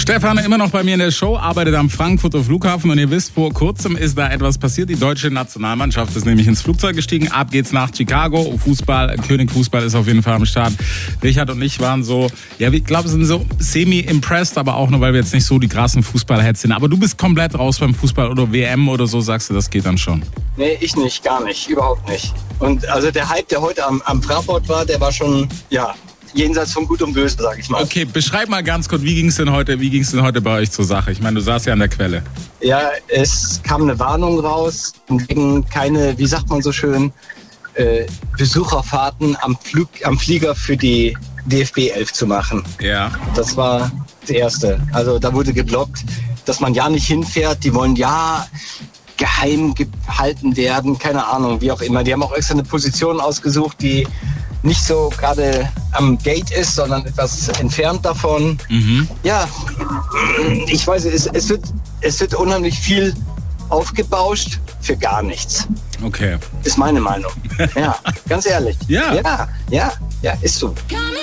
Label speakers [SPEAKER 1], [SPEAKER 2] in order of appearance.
[SPEAKER 1] Stefan immer noch bei mir in der Show, arbeitet am Frankfurter Flughafen und ihr wisst, vor kurzem ist da etwas passiert. Die deutsche Nationalmannschaft ist nämlich ins Flugzeug gestiegen. Ab geht's nach Chicago. König Fußball ist auf jeden Fall am Start. Richard und ich waren so, ja, ich glaube, sind so semi-impressed, aber auch nur, weil wir jetzt nicht so die krassen Fußballheads sind. Aber du bist komplett raus beim Fußball oder WM oder so, sagst du, das geht dann schon?
[SPEAKER 2] Nee, ich nicht, gar nicht, überhaupt nicht. Und also der Hype, der heute am Fraport war, der war schon, ja, jenseits von Gut und Böse, sag ich mal.
[SPEAKER 1] Okay, beschreib mal ganz kurz, wie ging's denn heute bei euch zur Sache? Ich meine, du saßt ja an der Quelle.
[SPEAKER 2] Ja, es kam eine Warnung raus, wegen keine, wie sagt man so schön, Besucherfahrten am Flieger für die DFB 11 zu machen.
[SPEAKER 1] Ja.
[SPEAKER 2] Das war das Erste. Also da wurde geblockt, dass man ja nicht hinfährt. Die wollen ja geheim gehalten werden, keine Ahnung, wie auch immer. Die haben auch extra eine Position ausgesucht, die nicht so gerade am Gate ist, sondern etwas entfernt davon. Mhm. Ja, ich weiß, es wird unheimlich viel aufgebauscht für gar nichts.
[SPEAKER 1] Okay.
[SPEAKER 2] Ist meine Meinung. Ja, ganz ehrlich.
[SPEAKER 1] Ja.
[SPEAKER 2] Ja, ist so.